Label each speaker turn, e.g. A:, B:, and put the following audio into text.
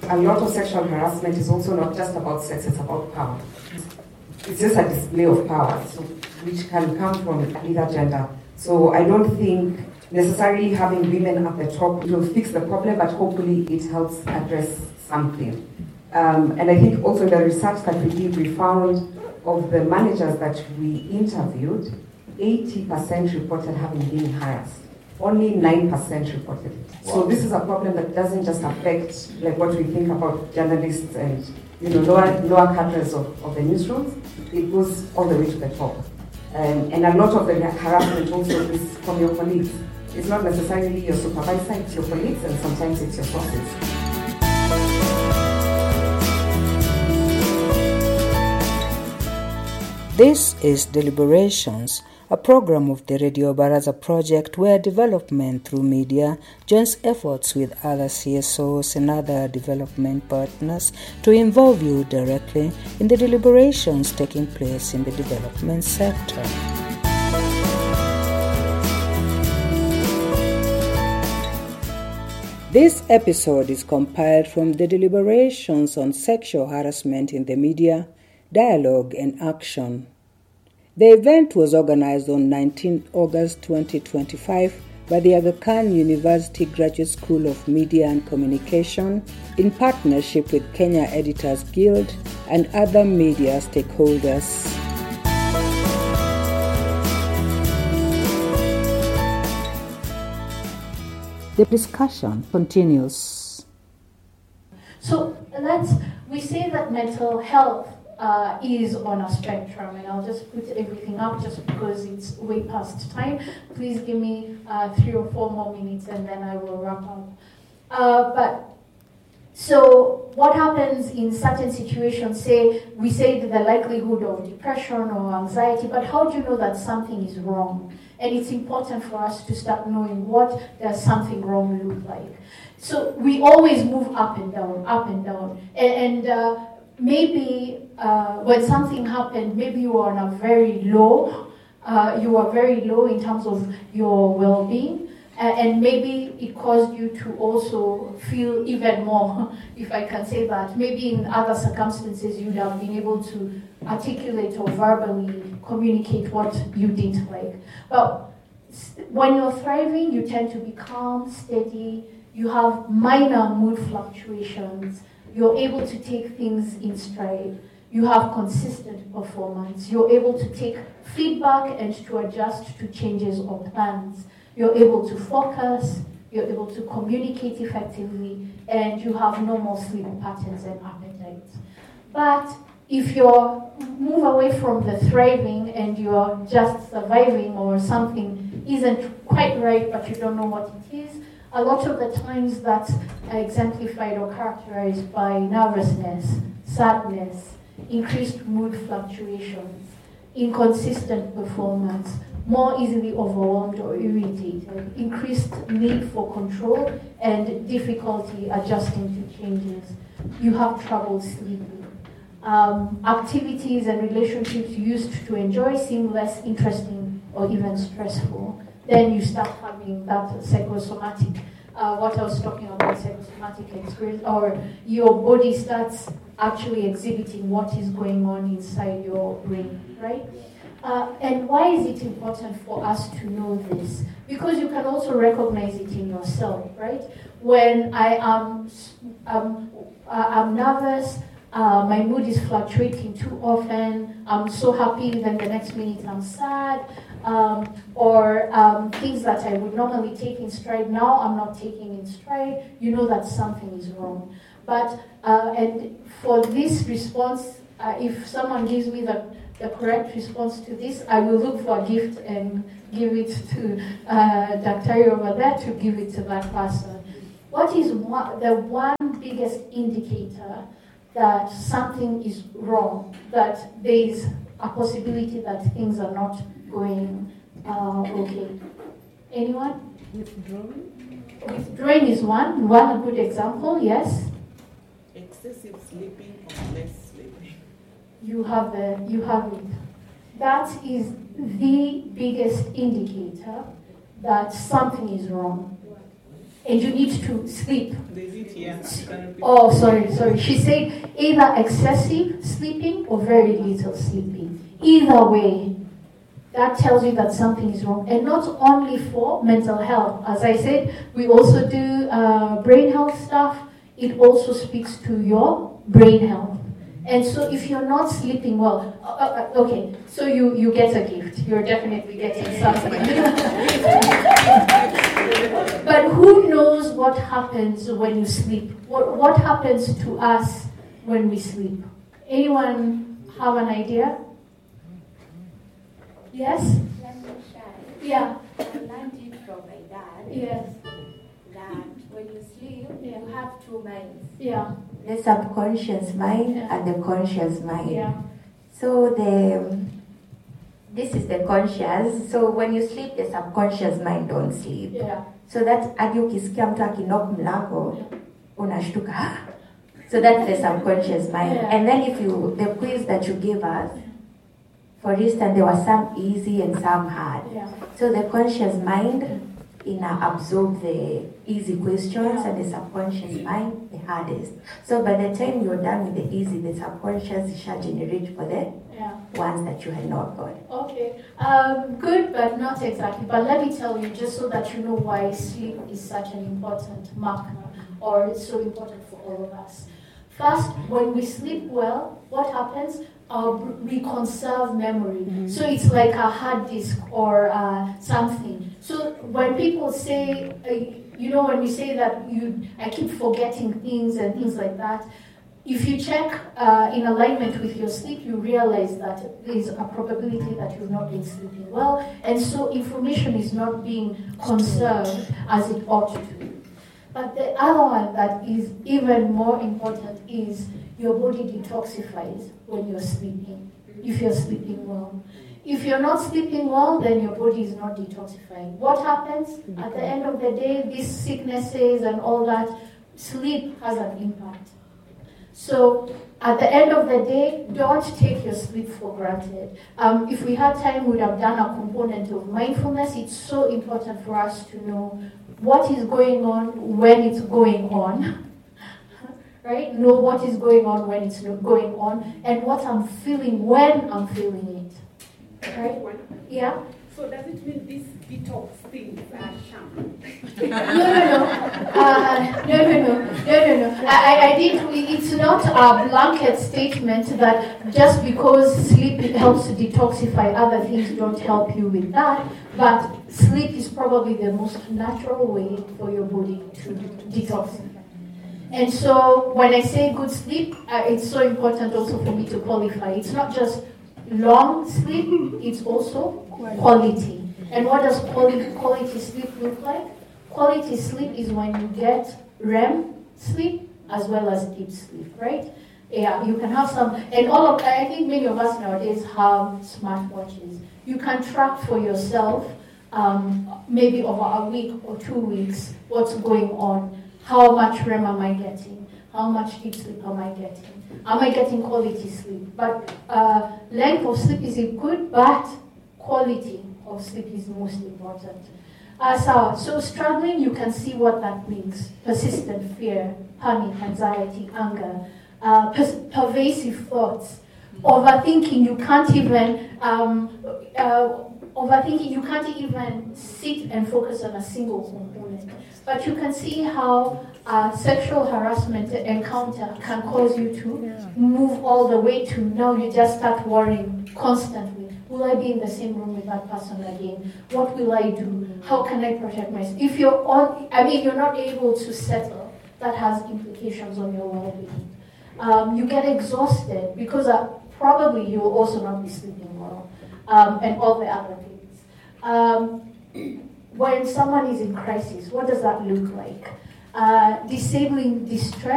A: A lot of sexual harassment is also not just about sex, it's about power. It's just a display of power, so, which can come from either gender. So I don't think necessarily having women at the top will fix the problem, but hopefully it helps address something. And I think also the research that we did, we found of the managers that we interviewed, 80% reported having been harassed. Only 9% reported it. Wow. So this is a problem that doesn't just affect like what we think about journalists and lower cadres of the newsrooms. It goes all the way to the top. And a lot of the harassment also is from your colleagues. It's not necessarily your supervisor, it's your colleagues, and sometimes it's your bosses.
B: This is Deliberations, a program of the Radio Baraza project where development through media joins efforts with other CSOs and other development partners to involve you directly in the deliberations taking place in the development sector. This episode is compiled from the deliberations on sexual harassment in the media, dialogue and action. The event was organized on 19 August 2025 by the Aga Khan University Graduate School of Media and Communication in partnership with Kenya Editors Guild and other media stakeholders. The discussion continues.
C: So we say that mental health is on a spectrum, and I'll just put everything up just because it's way past time. Please give me 3 or 4 more minutes and then I will wrap up. So what happens in certain situations, we say that the likelihood of depression or anxiety, but how do you know that something is wrong? And it's important for us to start knowing what does something wrong look like. So we always move up and down. And maybe when something happened, maybe you are on a very low, in terms of your well-being, and maybe it caused you to also feel even more, if I can say that. Maybe in other circumstances you'd have been able to articulate or verbally communicate what you didn't like. But when you're thriving, you tend to be calm, steady, you have minor mood fluctuations, you're able to take things in stride, you have consistent performance, you're able to take feedback and to adjust to changes or plans, you're able to focus, you're able to communicate effectively, and you have normal sleep patterns and appetite. But if you move away from the thriving and you're just surviving or something isn't quite right but you don't know what it is, a lot of the times that's exemplified or characterized by nervousness, sadness, increased mood fluctuations, inconsistent performance, more easily overwhelmed or irritated, increased need for control, and difficulty adjusting to changes. You have trouble sleeping. Activities and relationships you used to enjoy seem less interesting or even stressful. Then you start having that psychosomatic, what I was talking about, psychosomatic experience, or your body starts actually exhibiting what is going on inside your brain, right? And why is it important for us to know this? Because you can also recognize it in yourself, right? When I'm nervous, my mood is fluctuating too often, I'm so happy, then the next minute I'm sad, or things that I would normally take in stride, now I'm not taking in stride, you know that something is wrong. But, and for this response, if someone gives me the correct response to this, I will look for a gift and give it to Dr. over there to give it to that person. What is the one biggest indicator that something is wrong, that there is a possibility that things are not going okay? Anyone?
D: Withdrawing?
C: Withdrawing is one good example, yes?
D: Excessive sleeping or less sleeping.
C: You have it. That is the biggest indicator that something is wrong. and you need to sleep.
D: They did, yeah.
C: Oh, sorry. She said either excessive sleeping or very little sleeping. Either way, that tells you that something is wrong. And not only for mental health. As I said, we also do brain health stuff. It also speaks to your brain health. And so if you're not sleeping well, okay, so you get a gift. You're definitely getting something. But who knows what happens when you sleep? What happens to us when we sleep? Anyone have an idea? Yes?
E: Let me share.
C: Yeah.
E: I learned it from my dad.
C: Yes.
E: That when you sleep,
C: Yeah.
E: you have two minds.
C: Yeah.
E: The subconscious mind
C: Yeah.
E: and the conscious mind.
C: Yeah.
E: So this is the conscious. So when you sleep, the subconscious mind don't sleep.
C: Yeah.
E: So that hadi ukisikia mtu akinok mlango unashtuka. So that's the subconscious mind.
C: Yeah.
E: And then the quiz that you gave us, for instance, there were some easy and some hard.
C: Yeah.
E: So the conscious mind absorb the easy questions and the subconscious mind the hardest. So by the time you're done with the easy, the subconscious shall generate for the
C: Yeah.
E: ones that you had not got.
C: Okay, good, but not exactly. But let me tell you, just so that you know why sleep is such an important marker, or it's so important for all of us. First, when we sleep well, what happens? We conserve memory. Mm-hmm. So it's like a hard disk or something. So when people say, when we say that I keep forgetting things and things like that, if you check in alignment with your sleep, you realize that there is a probability that you've not been sleeping well, and so information is not being conserved as it ought to. But the other one that is even more important is your body detoxifies when you're sleeping, if you're sleeping well. If you're not sleeping well, then your body is not detoxifying. What happens? At the end of the day, these sicknesses and all that, sleep has an impact. So at the end of the day, don't take your sleep for granted. If we had time, we would have done a component of mindfulness. It's so important for us to know what is going on when it's going on. Right? Know what is going on when it's not going on, and what I'm feeling when I'm feeling it. Right? Yeah?
D: So does it mean these detox things are sham?
C: No. I did. It's not a blanket statement that just because sleep helps to detoxify, other things don't help you with that. But sleep is probably the most natural way for your body to detoxify. And so when I say good sleep, it's so important also for me to qualify. It's not just long sleep, it's also quality. And what does quality sleep look like? Quality sleep is when you get REM sleep as well as deep sleep, right? Yeah, you can have some, and I think many of us nowadays have smartwatches. You can track for yourself, maybe over a week or 2 weeks, what's going on. How much REM am I getting? How much deep sleep am I getting? Am I getting quality sleep? But length of sleep is good, but quality of sleep is most important. So struggling, you can see what that means. Persistent fear, panic, anxiety, anger, pervasive thoughts, overthinking. You can't even sit and focus on a single component. But you can see how sexual harassment encounter can cause you to move all the way to now you just start worrying constantly. Will I be in the same room with that person again? What will I do? How can I protect myself? If you're not able to settle, that has implications on your well-being. You get exhausted because probably you will also not be sleeping well, and all the other things. When someone is in crisis, what does that look like? Disabling distress.